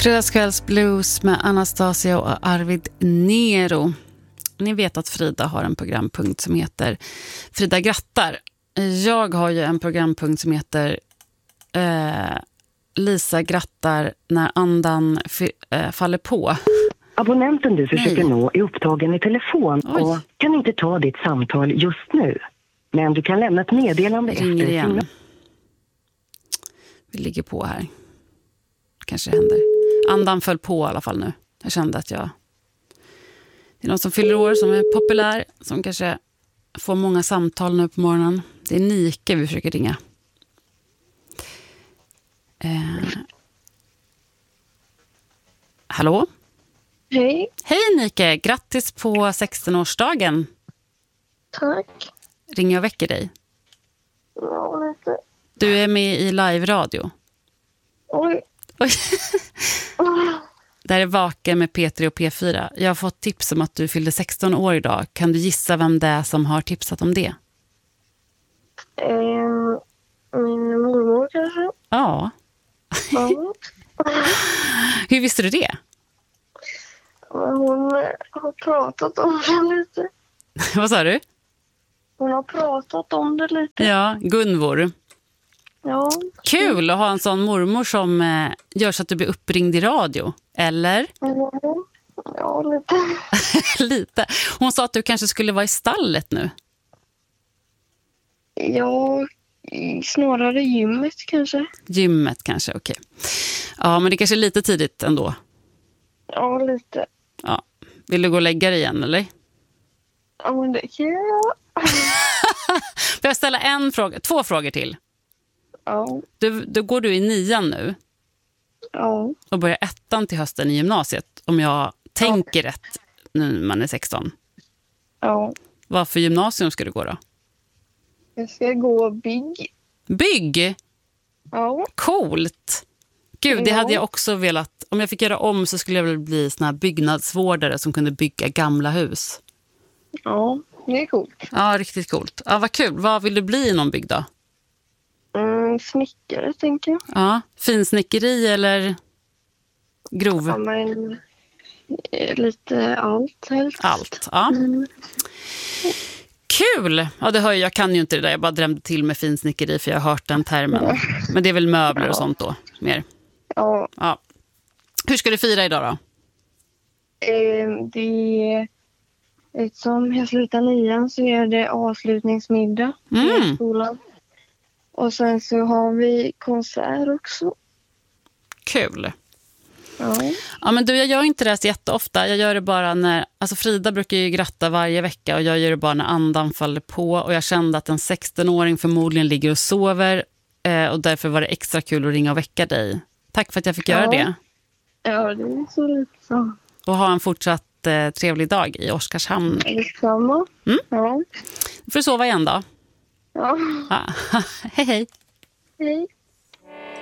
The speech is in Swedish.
Fredagskvällsblues med Anastasia och Arvid Nero. Ni vet att Frida har en programpunkt som heter Frida grattar. Jag har ju en programpunkt som heter Lisa grattar när andan faller på. Abonnenten du försöker nå är upptagen i telefon och kan inte ta ditt samtal just nu. Men du kan lämna ett meddelande ringer efter igen. Vi ligger på här. Kanske händer. Andan föll på i alla fall nu. Jag kände att det är någon som fyller år som är populär, som kanske får många samtal nu på morgonen. Det är Nike vi försöker ringa. Hallå? Hej. Hej Nike, grattis på 16-årsdagen. Tack. Ringer jag och väcker dig? Ja, lite. Du är med i live-radio. Oj. Där är Vaken med P3 och P4. Jag har fått tips om att du fyllde 16 år idag. Kan du gissa vem det är som har tipsat om det? Min mormor kanske? Ja. Ja. Hur visste du det? Hon har pratat om det lite. Vad sa du? Hon har pratat om det lite. Ja, Gunvor. Ja. Kul att ha en sån mormor som gör så att du blir uppringd i radio. Eller? Ja, lite. Lite. Hon sa att du kanske skulle vara i stallet nu. Ja, snarare gymmet kanske. Gymmet kanske, okej. Ja, men det kanske är lite tidigt ändå. Ja, lite. Ja. Vill du gå och lägga dig igen, eller? Ja, men det kan jag. Får jag ställa två frågor till? Ja. Då går du i 9:an nu. Ja. Och börjar 1:an till hösten i gymnasiet. Om jag tänker rätt nu när man är 16. Ja. Vad för gymnasium ska du gå då? Jag ska gå bygg. Bygg? Ja. Coolt! Gud, det hade jag också velat. Om jag fick göra om så skulle jag väl bli såna här byggnadsvårdare som kunde bygga gamla hus. Ja, det är coolt. Ja, riktigt coolt. Ja, vad kul. Vad vill du bli i någon bygg då? Snickare, tänker jag. Ja, finsnickeri eller grov? Ja, men lite allt helst. Allt, ja. Kul! Ja, det hör jag kan ju inte det där. Jag bara drämde till med finsnickeri för jag har hört den termen. Men det är väl möbler och sånt då, mer? Ja. Ja. Hur ska du fira idag då? Eftersom jag slutar 9:an så är det avslutningsmiddag i skolan. Och sen så har vi konsert också. Kul. Ja. Ja, men du, jag gör inte det så jätteofta. Jag gör det bara när... Alltså Frida brukar ju gratta varje vecka och jag gör det bara när andan faller på. Och jag kände att en 16-åring förmodligen ligger och sover. Och därför var det extra kul att ringa och väcka dig. Tack för att jag fick göra det. Ja, det är så lite så. Och ha en fortsatt trevlig dag i Oskarshamn. Detsamma. Ja. Du får sova igen då. Ja. Ja. Hej hej. Hej.